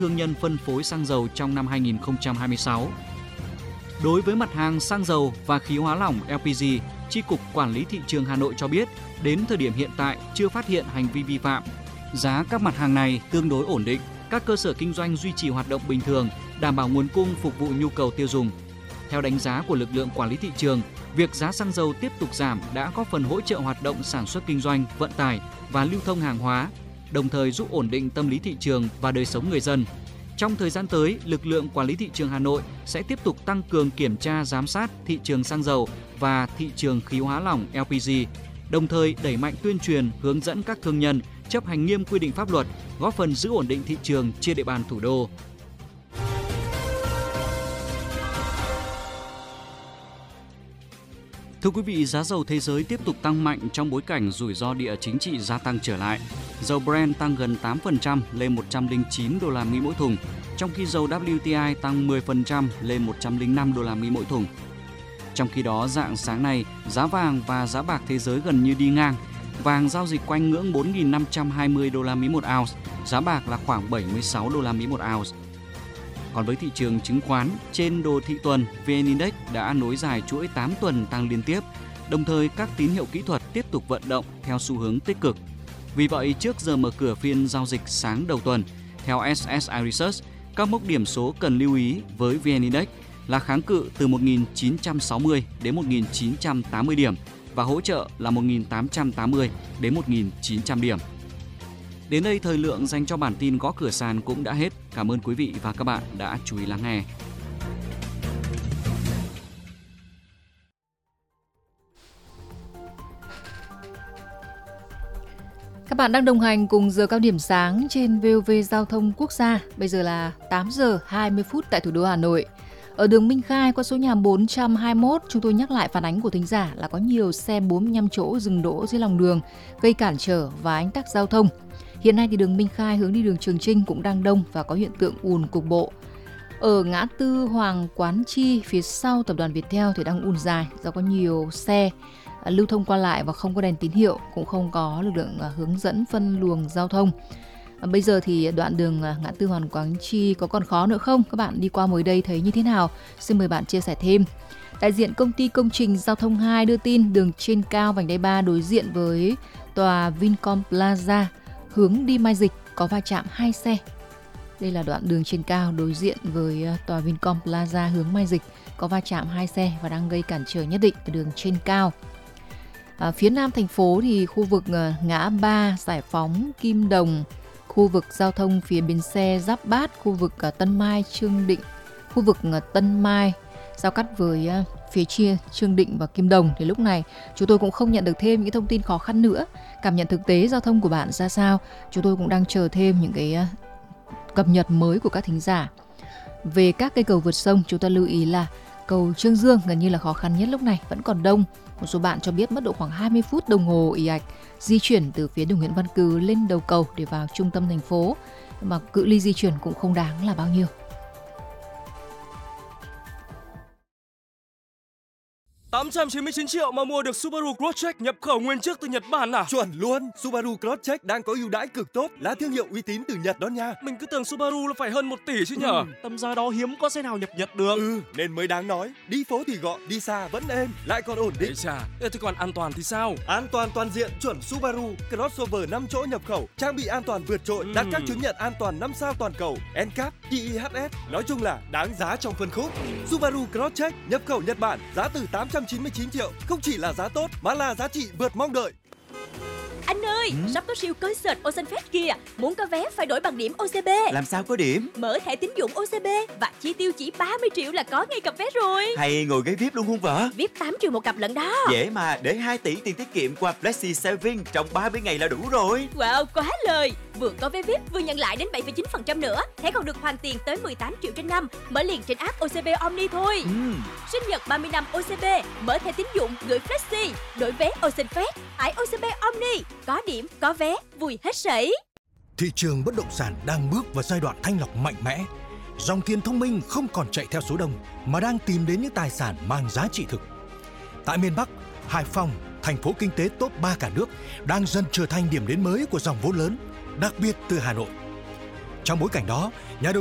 thương nhân phân phối xăng dầu trong năm 2026. Đối với mặt hàng xăng dầu và khí hóa lỏng LPG, Chi cục Quản lý Thị trường Hà Nội cho biết, đến thời điểm hiện tại chưa phát hiện hành vi vi phạm. Giá các mặt hàng này tương đối ổn định, các cơ sở kinh doanh duy trì hoạt động bình thường, đảm bảo nguồn cung phục vụ nhu cầu tiêu dùng. Theo đánh giá của lực lượng quản lý thị trường, việc giá xăng dầu tiếp tục giảm đã góp phần hỗ trợ hoạt động sản xuất kinh doanh, vận tải và lưu thông hàng hóa, đồng thời giúp ổn định tâm lý thị trường và đời sống người dân. Trong thời gian tới, lực lượng quản lý thị trường Hà Nội sẽ tiếp tục tăng cường kiểm tra giám sát thị trường xăng dầu và thị trường khí hóa lỏng LPG, đồng thời đẩy mạnh tuyên truyền, hướng dẫn các thương nhân chấp hành nghiêm quy định pháp luật, góp phần giữ ổn định thị trường trên địa bàn thủ đô. Thưa quý vị, giá dầu thế giới tiếp tục tăng mạnh trong bối cảnh rủi ro địa chính trị gia tăng trở lại. Dầu Brent tăng gần 8% lên 109 đô la Mỹ mỗi thùng, trong khi dầu WTI tăng 10% lên 105 đô la Mỹ mỗi thùng. Trong khi đó, rạng sáng nay, giá vàng và giá bạc thế giới gần như đi ngang. Vàng giao dịch quanh ngưỡng 4.520 đô la Mỹ một ounce, giá bạc là khoảng 76 đô la Mỹ một ounce. Còn với thị trường chứng khoán, trên đồ thị tuần, VN Index đã nối dài chuỗi 8 tuần tăng liên tiếp, đồng thời các tín hiệu kỹ thuật tiếp tục vận động theo xu hướng tích cực. Vì vậy, trước giờ mở cửa phiên giao dịch sáng đầu tuần, theo SSI Research, các mốc điểm số cần lưu ý với VN Index là kháng cự từ 1.960 đến 1.980 điểm và hỗ trợ là 1.880 đến 1.900 điểm. Đến đây, thời lượng dành cho bản tin gõ cửa sàn cũng đã hết. Cảm ơn quý vị và các bạn đã chú ý lắng nghe. Các bạn đang đồng hành cùng giờ cao điểm sáng trên VOV Giao thông Quốc gia. Bây giờ là 8 giờ 20 phút tại thủ đô Hà Nội. Ở đường Minh Khai qua số nhà 421, chúng tôi nhắc lại phản ánh của thính giả là có nhiều xe 45 chỗ dừng đỗ dưới lòng đường, gây cản trở và ách tắc giao thông. Hiện nay thì đường Minh Khai hướng đi đường Trường Chinh cũng đang đông và có hiện tượng ùn cục bộ. Ở ngã tư Hoàng Quán Chi phía sau tập đoàn Viettel thì đang ùn dài do có nhiều xe lưu thông qua lại và không có đèn tín hiệu, cũng không có lực lượng hướng dẫn phân luồng giao thông. Bây giờ thì đoạn đường ngã tư Hoàng Quán Chi có còn khó nữa không? Các bạn đi qua mới đây thấy như thế nào? Xin mời bạn chia sẻ thêm. Đại diện công ty công trình giao thông 2 đưa tin đường trên cao vành đai 3 đối diện với tòa Vincom Plaza hướng đi Mai Dịch có va chạm 2 xe. Đây là đoạn đường trên cao đối diện với tòa Vincom Plaza hướng Mai Dịch có va chạm 2 xe và đang gây cản trở nhất định ở đường trên cao. Phía nam thành phố thì khu vực ngã ba Giải Phóng, Kim Đồng, khu vực giao thông phía bến xe Giáp Bát, khu vực Tân Mai, Trương Định, khu vực Tân Mai giao cắt với phía chia Trương Định và Kim Đồng thì lúc này chúng tôi cũng không nhận được thêm những thông tin khó khăn nữa. Cảm nhận thực tế giao thông của bạn ra sao? Chúng tôi cũng đang chờ thêm những cái cập nhật mới của các thính giả. Về các cây cầu vượt sông, chúng ta lưu ý là cầu Trương Dương gần như là khó khăn nhất lúc này, vẫn còn đông. Một số bạn cho biết mất độ khoảng 20 phút đồng hồ ì ạch di chuyển từ phía đường Nguyễn Văn Cừ lên đầu cầu để vào trung tâm thành phố, mà cự ly di chuyển cũng không đáng là bao nhiêu. $899 triệu mà mua được Subaru Crosstrek nhập khẩu nguyên chiếc từ Nhật Bản à? Chuẩn luôn, Subaru Crosstrek đang có ưu đãi cực tốt, là thương hiệu uy tín từ Nhật đó nha. Mình cứ tưởng Subaru là phải hơn 1 tỷ chứ nhở? Tầm giá đó hiếm có xe nào nhập Nhật được. Nên mới đáng nói. Đi phố thì gọn, đi xa vẫn êm, lại còn ổn định. Thế còn an toàn thì sao? An toàn toàn diện chuẩn Subaru. Crossover 5 chỗ nhập khẩu, trang bị an toàn vượt trội, đạt các chứng nhận an toàn 5 sao toàn cầu, NCAP, IIHS. Nói chung là đáng giá trong phân khúc. Subaru Crosstrek nhập khẩu Nhật Bản, giá từ 899 triệu, không chỉ là giá tốt mà là giá trị vượt mong đợi. Anh ơi, sắp có siêu concert Ocean Fest kìa. Muốn có vé phải đổi bằng điểm OCB. Làm sao có điểm? Mở thẻ tín dụng OCB và chi tiêu chỉ 30 triệu là có ngay cặp vé rồi. Hay ngồi ghế VIP luôn không vợ? VIP 8 triệu một cặp lận đó. Dễ mà, để 2 tỷ tiền tiết kiệm qua Flexi Saving trong 30 ngày là đủ rồi. Wow, quá lời. Vừa có vé VIP vừa nhận lại đến 7,9% nữa. Thẻ còn được hoàn tiền tới 18 triệu trên năm. Mở liền trên app OCB Omni thôi. Sinh nhật 30 năm OCB, mở thẻ tín dụng gửi Flexi, đổi vé Ocean Fest, tải OCB Omni. Có điểm, có vé, vui hết sảy. Thị trường bất động sản đang bước vào giai đoạn thanh lọc mạnh mẽ. Dòng tiền thông minh không còn chạy theo số đông mà đang tìm đến những tài sản mang giá trị thực. Tại miền Bắc, Hải Phòng, thành phố kinh tế top 3 cả nước, đang dần trở thành điểm đến mới của dòng vốn lớn, đặc biệt từ Hà Nội. Trong bối cảnh đó, nhà đầu